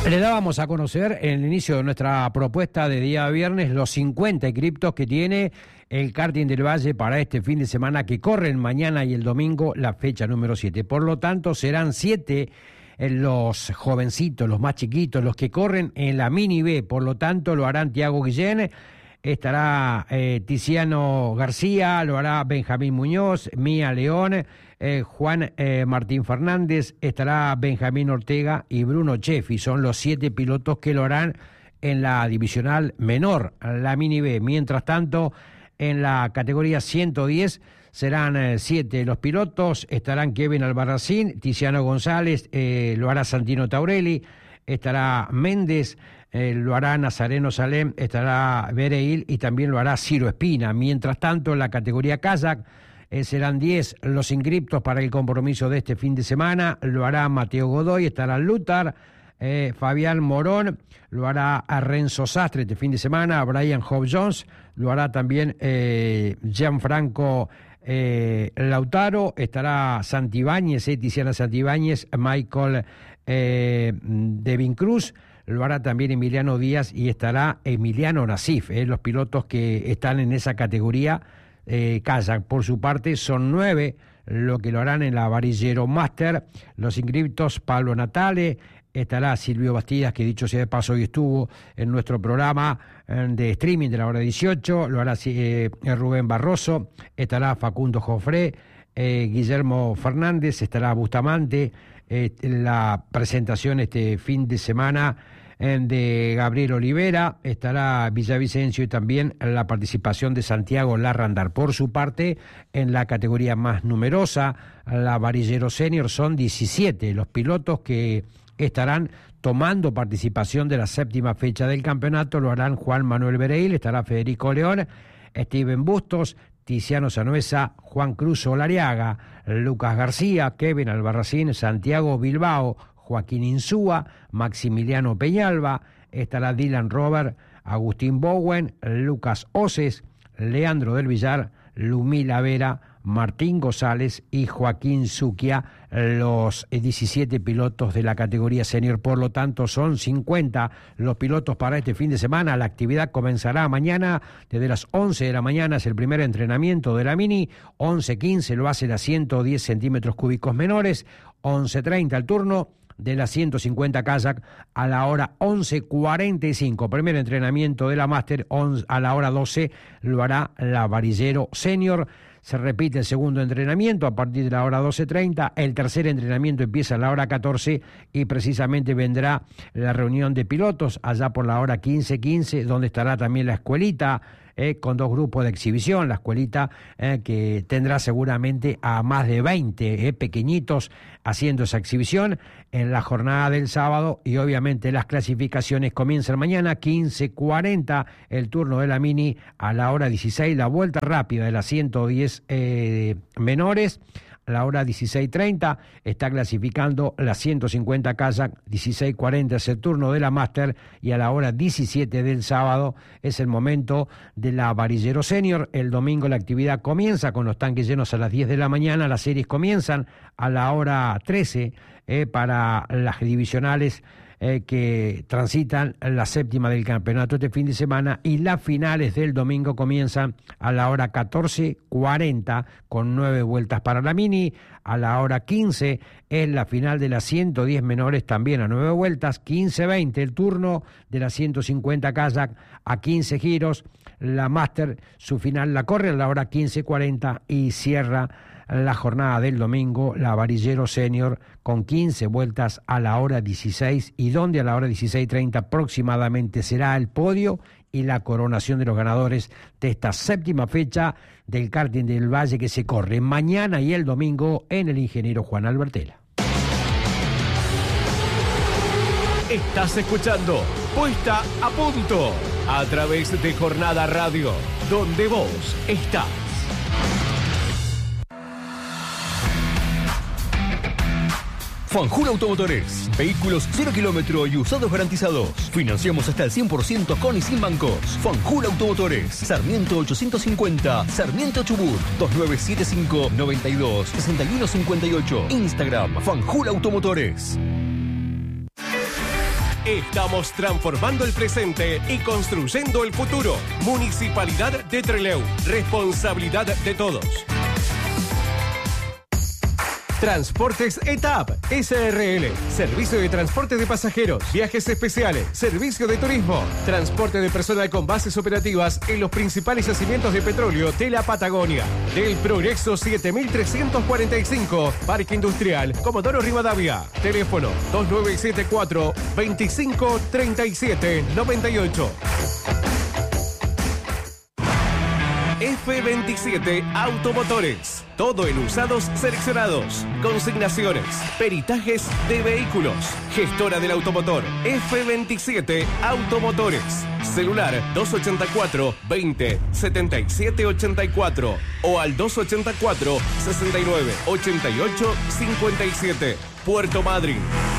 Le dábamos a conocer en el inicio de nuestra propuesta de día viernes los 50 criptos que tiene el karting del Valle para este fin de semana que corren mañana y el domingo, la fecha número 7. Por lo tanto, serán 7 los jovencitos, los más chiquitos, los que corren en la Mini B. Por lo tanto, lo harán Tiago Guillén, estará Tiziano García, lo hará Benjamín Muñoz, Mía León, Juan Martín Fernández, estará Benjamín Ortega y Bruno Cheffi. Son los 7 pilotos que lo harán en la divisional menor, la Mini B. Mientras tanto, en la categoría 110 serán 7 los pilotos, estarán Kevin Albarracín, Tiziano González, lo hará Santino Taurelli, estará Méndez, lo hará Nazareno Salem, estará Bereil y también lo hará Ciro Espina. Mientras tanto, en la categoría kayak serán 10 los inscriptos para el compromiso de este fin de semana, lo hará Mateo Godoy, estará Lutar, Fabián Morón, lo hará a Renzo Sastre este fin de semana, Brian Hope Jones, lo hará también Gianfranco Lautaro, estará Santibáñez, Tiziana Santibáñez, Michael Devin Cruz, lo hará también Emiliano Díaz y estará Emiliano Nasif, los pilotos que están en esa categoría kayak. Por su parte, son 9 lo que lo harán en la Varillero Master, los inscriptos Pablo Natale, estará Silvio Bastidas, que dicho sea de paso hoy estuvo en nuestro programa de streaming de la hora 18, lo hará Rubén Barroso, estará Facundo Jofré, Guillermo Fernández, estará Bustamante, la presentación este fin de semana de Gabriel Olivera, estará Villavicencio y también la participación de Santiago Larrandar. Por su parte, en la categoría más numerosa, la Varillero Senior, son 17 los pilotos que estarán tomando participación de la 7ª fecha del campeonato. Lo harán Juan Manuel Bereil, estará Federico León, Steven Bustos, Tiziano Sanuesa, Juan Cruz Solariaga, Lucas García, Kevin Albarracín, Santiago Bilbao, Joaquín Insúa, Maximiliano Peñalba, estará Dylan Robert, Agustín Bowen, Lucas Oces, Leandro del Villar, Lumila Vera, Martín González y Joaquín Suquia, los 17 pilotos de la categoría senior. Por lo tanto, son 50 los pilotos para este fin de semana. La actividad comenzará mañana desde las 11 de la mañana, es el primer entrenamiento de la Mini, 11:15 lo hace la 110 centímetros cúbicos menores, 11:30 el turno de la 150 kayak a la hora 11:45. Primer entrenamiento de la Master, a la hora 12 lo hará la Varillero Senior. Se repite el segundo entrenamiento a partir de la hora 12:30. El tercer entrenamiento empieza a la hora 14 y precisamente vendrá la reunión de pilotos allá por la hora 15:15, donde estará también la escuelita, con 2 grupos de exhibición, la escuelita que tendrá seguramente a más de 20 pequeñitos haciendo esa exhibición en la jornada del sábado, y obviamente las clasificaciones comienzan mañana 15:40 el turno de la Mini, a la hora 16 la vuelta rápida de las 110 menores. A la hora 16:30 está clasificando la 150 kayak, 16:40 es el turno de la Master y a la hora 17 del sábado es el momento de la Varillero Senior. El domingo la actividad comienza con los tanques llenos a las 10 de la mañana, las series comienzan a la hora 13 para las divisionales que transitan la 7ª del campeonato este fin de semana, y las finales del domingo comienzan a la hora 14:40 con 9 vueltas para la Mini. A la hora 15 es la final de las 110 menores, también a 9 vueltas. 15:20 el turno de la 150 kayak a 15 giros. La Master, su final la corre a la hora 15:40 y cierra la jornada del domingo la Varillero Senior con 15 vueltas a la hora 16, y donde a la hora 16:30 aproximadamente será el podio y la coronación de los ganadores de esta 7ª fecha del karting del Valle, que se corre mañana y el domingo en el Ingeniero Juan Albertela. Estás escuchando Puesta a Punto a través de Jornada Radio, donde vos estás. Fanjul Automotores. Vehículos 0 kilómetro y usados garantizados. Financiamos hasta el 100% con y sin bancos. Fanjul Automotores. Sarmiento 850. Sarmiento Chubut. 2975 92 6158. Instagram. Fanjul Automotores. Estamos transformando el presente y construyendo el futuro. Municipalidad de Trelew. Responsabilidad de todos. Transportes ETAP SRL, servicio de transporte de pasajeros, viajes especiales, servicio de turismo, transporte de personal con bases operativas en los principales yacimientos de petróleo de la Patagonia. Del Progreso 7345, Parque Industrial, Comodoro Rivadavia. Teléfono 2974 25 37 98. F27 Automotores. Todo en usados seleccionados, consignaciones, peritajes de vehículos. Gestora del automotor. F27 Automotores. Celular 284 20 77 84 o al 284 69 88 57. Puerto Madryn.